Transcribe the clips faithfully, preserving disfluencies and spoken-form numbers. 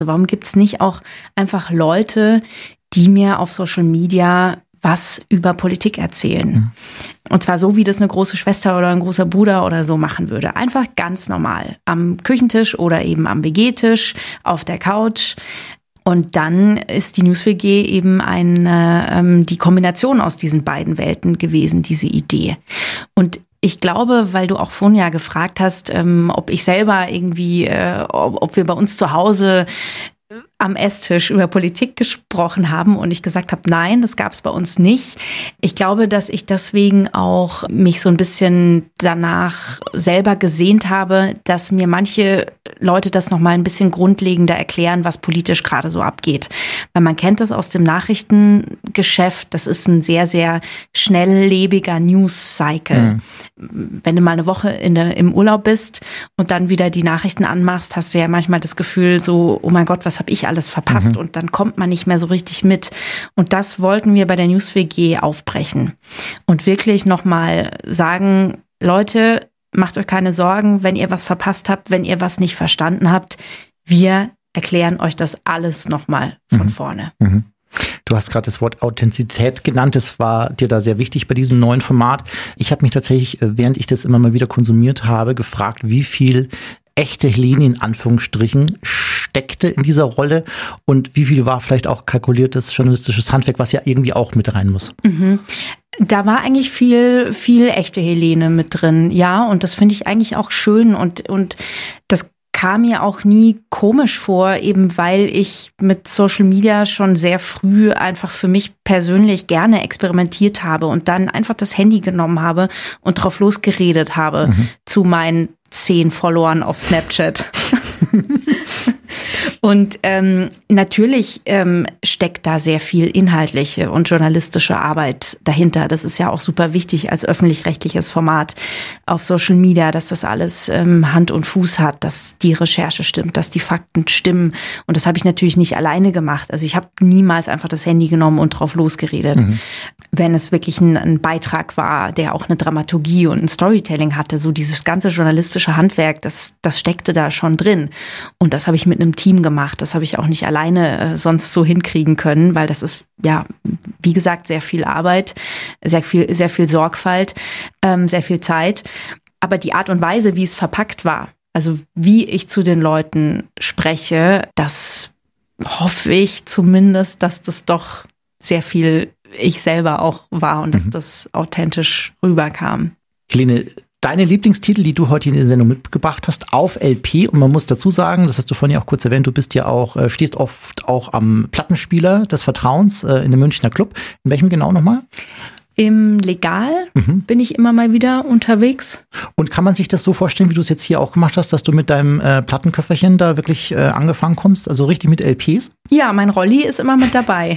Warum gibt es nicht auch einfach Leute, die mir auf Social Media was über Politik erzählen? Mhm. Und zwar so, wie das eine große Schwester oder ein großer Bruder oder so machen würde. Einfach ganz normal. Am Küchentisch oder eben am W G-Tisch, auf der Couch. Und dann ist die News-W G eben eine, ähm, die Kombination aus diesen beiden Welten gewesen, diese Idee. Und ich glaube, weil du auch vorhin ja gefragt hast, ähm, ob ich selber irgendwie, äh, ob, ob wir bei uns zu Hause am Esstisch über Politik gesprochen haben und ich gesagt habe, nein, das gab es bei uns nicht. Ich glaube, dass ich deswegen auch mich so ein bisschen danach selber gesehnt habe, dass mir manche Leute das noch mal ein bisschen grundlegender erklären, was politisch gerade so abgeht. Weil man kennt das aus dem Nachrichtengeschäft, das ist ein sehr, sehr schnelllebiger News-Cycle. Mhm. Wenn du mal eine Woche in der, im Urlaub bist und dann wieder die Nachrichten anmachst, hast du ja manchmal das Gefühl so, oh mein Gott, was habe ich alles verpasst? Mhm. Und dann kommt man nicht mehr so richtig mit. Und das wollten wir bei der News-W G aufbrechen. Und wirklich nochmal sagen, Leute, macht euch keine Sorgen, wenn ihr was verpasst habt, wenn ihr was nicht verstanden habt. Wir erklären euch das alles nochmal von mhm. vorne. Mhm. Du hast gerade das Wort Authentizität genannt. Das war dir da sehr wichtig bei diesem neuen Format. Ich habe mich tatsächlich, während ich das immer mal wieder konsumiert habe, gefragt, wie viel echte Helene in Anführungsstrichen steckte in dieser Rolle und wie viel war vielleicht auch kalkuliertes journalistisches Handwerk, was ja irgendwie auch mit rein muss. Mhm. Da war eigentlich viel, viel echte Helene mit drin, ja, und das finde ich eigentlich auch schön und, und das kam mir auch nie komisch vor, eben weil ich mit Social Media schon sehr früh einfach für mich persönlich gerne experimentiert habe und dann einfach das Handy genommen habe und drauf losgeredet habe mhm. zu meinen zehn Followern auf Snapchat. Und ähm, natürlich ähm, steckt da sehr viel inhaltliche und journalistische Arbeit dahinter. Das ist ja auch super wichtig als öffentlich-rechtliches Format auf Social Media, dass das alles ähm, Hand und Fuß hat, dass die Recherche stimmt, dass die Fakten stimmen. Und das habe ich natürlich nicht alleine gemacht. Also ich habe niemals einfach das Handy genommen und drauf losgeredet. Mhm. Wenn es wirklich ein, ein Beitrag war, der auch eine Dramaturgie und ein Storytelling hatte, so dieses ganze journalistische Handwerk, das, das steckte da schon drin. Und das habe ich mit einem Team gemacht. Das habe ich auch nicht alleine äh, sonst so hinkriegen können, weil das ist, ja, wie gesagt, sehr viel Arbeit, sehr viel, sehr viel Sorgfalt, ähm, sehr viel Zeit. Aber die Art und Weise, wie es verpackt war, also wie ich zu den Leuten spreche, das hoffe ich zumindest, dass das doch sehr viel ich selber auch war und dass mhm. das authentisch rüberkam. Helene, deine Lieblingstitel, die du heute in der Sendung mitgebracht hast, auf L P. Und man muss dazu sagen, das hast du vorhin ja auch kurz erwähnt, du bist ja auch, stehst oft auch am Plattenspieler des Vertrauens äh, in dem Münchner Club. In welchem genau nochmal? Im Legal mhm. bin ich immer mal wieder unterwegs. Und kann man sich das so vorstellen, wie du es jetzt hier auch gemacht hast, dass du mit deinem äh, Plattenköfferchen da wirklich äh, angefangen kommst, also richtig mit L Ps? Ja, mein Rolli ist immer mit dabei.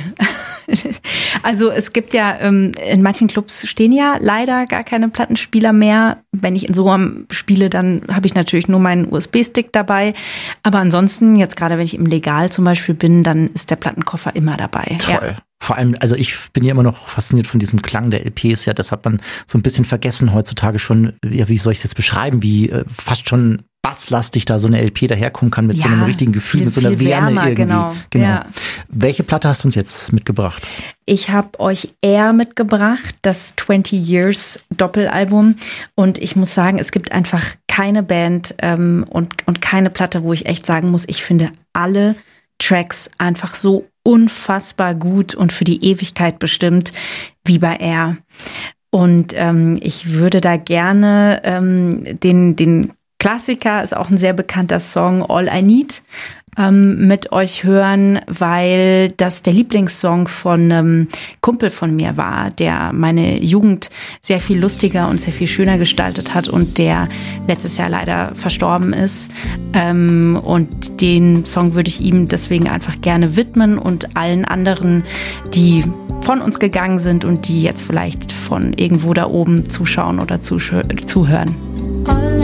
Also es gibt ja, ähm, in manchen Clubs stehen ja leider gar keine Plattenspieler mehr. Wenn ich in so einem spiele, dann habe ich natürlich nur meinen U S B-Stick dabei. Aber ansonsten, jetzt gerade wenn ich im Legal zum Beispiel bin, dann ist der Plattenkoffer immer dabei. Toll. Ja. Vor allem, also ich bin ja immer noch fasziniert von diesem Klang der L Ps. Ja, das hat man so ein bisschen vergessen heutzutage schon. Ja, wie soll ich es jetzt beschreiben? Wie äh, fast schon basslastig da so eine L P daherkommen kann mit ja, so einem richtigen Gefühl, viel, mit so einer Wärme wärmer, irgendwie. Genau. genau. Ja. Welche Platte hast du uns jetzt mitgebracht? Ich habe euch Air mitgebracht, das twenty Years Doppelalbum. Und ich muss sagen, es gibt einfach keine Band ähm, und, und keine Platte, wo ich echt sagen muss, ich finde alle Tracks einfach so unfassbar gut und für die Ewigkeit bestimmt, wie bei Air. Und ähm, ich würde da gerne ähm, den, den Klassiker, ist auch ein sehr bekannter Song, All I Need, ähm, mit euch hören, weil das der Lieblingssong von einem Kumpel von mir war, der meine Jugend sehr viel lustiger und sehr viel schöner gestaltet hat und der letztes Jahr leider verstorben ist. Ähm, und den Song würde ich ihm deswegen einfach gerne widmen und allen anderen, die von uns gegangen sind und die jetzt vielleicht von irgendwo da oben zuschauen oder zusch- zuhören. All